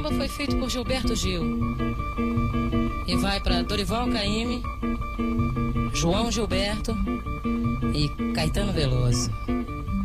samba foi feito por Gilberto Gil e vai para Dorival Caymmi, João Gilberto e Caetano Veloso.